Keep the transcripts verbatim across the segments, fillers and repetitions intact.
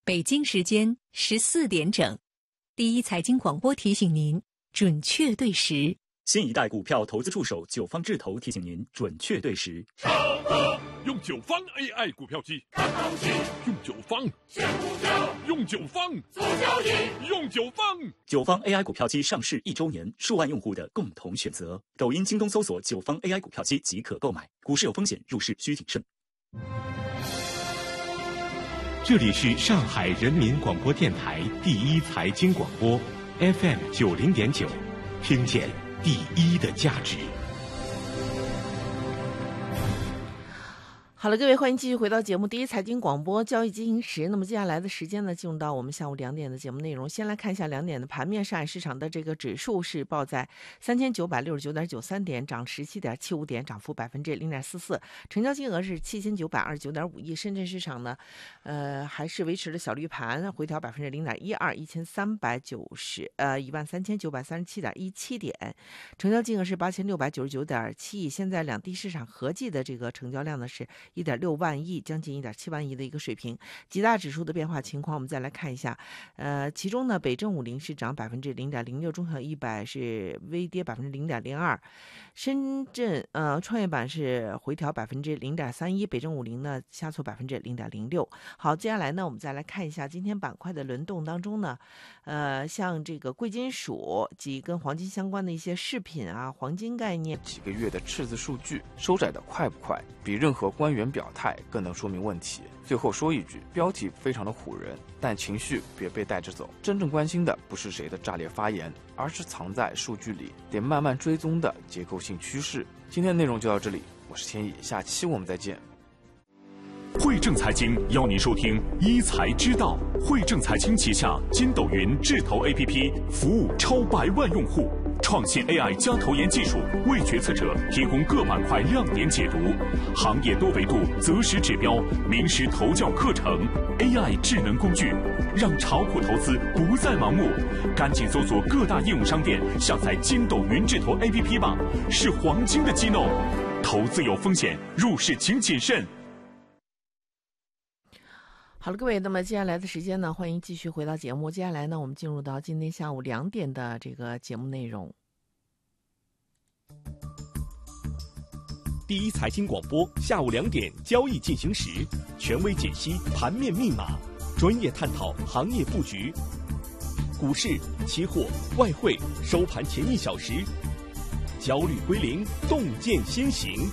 北京时间十四点整，第一财经广播提醒您准确对时。 新一代股票投资助手九方智投提醒您准确对时。 上课用九方 A I 股票机，看行情；用九方选股票，用九方做交易，用九方。 九方 A I 股票机上市一周年，数万用户的共同选择。抖音、京东搜索九方 A I 股票机即可购买。股市有风险，入市需谨慎。 这里是上海人民广播电台第一财经广播 F M 九零点九，听见第一的价值。 好了，各位，欢迎继续回到节目第一财经广播交易进行时。那么接下来的时间呢，进入到我们下午两点的节目内容。先来看一下两点的盘面，上海市场的这个指数是报在三千九百六十九点九三点，涨十七点七五点，涨幅百分之零点四四，成交金额是七千九百二十九点五亿。深圳市场呢，呃，还是维持了小绿盘，回调百分之零点一二，一千三百九十呃一万三千九百三十七点一七点，成交金额是八千六百九十九点七亿。现在两地市场合计的这个成交量呢是一点六万亿，将近一点七万亿的一个水平。几大指数的变化情况，我们再来看一下。呃，其中呢，北证五零是涨百分之零点零六，中小一百是微跌百分之零点零二，深圳呃创业板是回调百分之零点三一，北证五零呢下挫百分之零点零六。好，接下来呢，我们再来看一下今天板块的轮动当中呢，呃，像这个贵金属及跟黄金相关的一些饰品啊，黄金概念， 几个月的赤字数据收窄的快不快，比任何官员表态更能说明问题。最后说一句，标题非常的唬人，但情绪别被带着走。真正关心的不是谁的炸裂发言，而是藏在数据里得慢慢追踪的结构性趋势。今天的内容就到这里，我是千亿，下期我们再见。 汇正财经邀您收听一财之道。汇正财经旗下筋斗云智投 A P P 服务超百万用户，创新 A I 加投研技术，为决策者提供各板块亮点解读，行业多维度择时指标，名师投教课程 ，A I 智能工具，让炒股投资不再盲目。赶紧搜索各大应用商店，下载筋斗云智投 A P P 吧，是黄金的机弄。投资有风险，入市请谨慎。 好了，各位，那么接下来的时间呢，欢迎继续回到节目。接下来呢，我们进入到今天下午两点的这个节目内容。 第一财经广播下午两点交易进行时，权威解析盘面密码，专业探讨行业布局。股市、期货、外汇收盘前一小时，焦虑归零，洞见先行。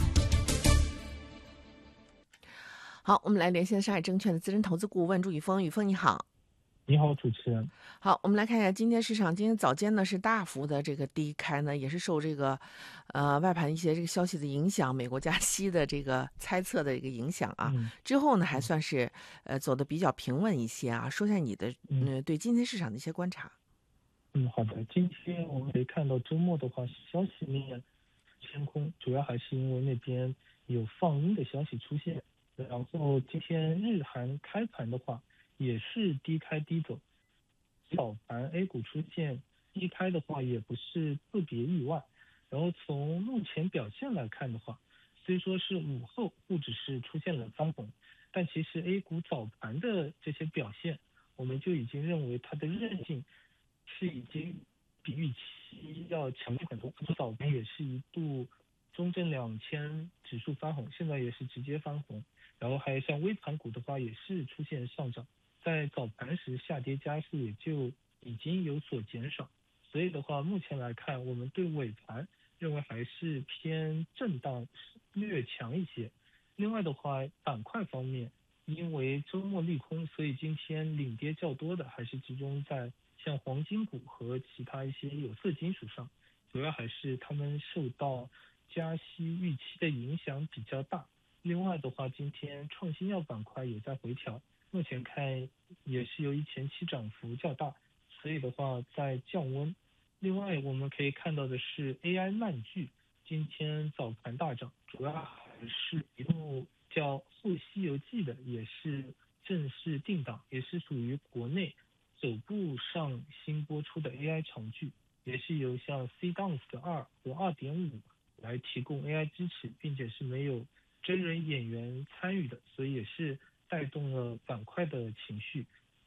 好，我们来连线上海证券的资深投资顾问朱宇峰。宇峰你好。 你好，主持人。 好，我们来看一下今天市场。今天早间呢是大幅的这个低开呢，也是受这个呃外盘一些这个消息的影响，美国加息的这个猜测的一个影响啊。嗯、之后呢还算是呃走的比较平稳一些啊。说一下你的嗯、呃、对今天市场的一些观察。 嗯，好的。今天我们可以看到周末的话，消息面偏空，主要还是因为那边有放鹰的消息出现。然后今天日韩开盘的话，也是低开低走，早盘 A 股出现低开的话，也不是特别意外。然后从目前表现来看的话，虽说是午后沪指是出现了翻红，但其实 A 股早盘的这些表现，我们就已经认为它的韧性是已经比预期要强劲很多。早盘也是一度中证两千指数翻红，现在也是直接翻红。然后还有像微盘股的话，也是出现上涨，在早盘时下跌家数也就已经有所减少。所以的话，目前来看，我们对尾盘认为还是偏震荡略强一些。另外的话，板块方面，因为周末利空，所以今天领跌较多的还是集中在像黄金股和其他一些有色金属上，主要还是他们受到加息预期的影响比较大。另外的话，今天创新药板块也在回调，目前看也是由于前期涨幅较大，所以的话在降温。另外我们可以看到的是 A I 漫聚今天早盘大涨，主要还是一部叫《后西游记》的，也是正式定档，也是属于国内首部上新播出的 A I 长剧，也是由像 C Dance 的二和 二点五 来提供 A I 支持，并且是没有真人演员参与的，所以也是带动了板块的情绪。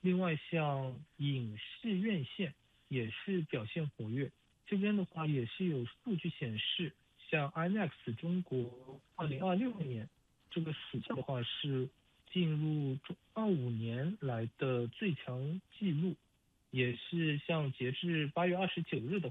另外像影视院线也是表现活跃，这边的话也是有数据显示，像 IMAX 中国二零二六年这个暑假的话是进入二五年来的最强纪录，也是像截至八月二十九日的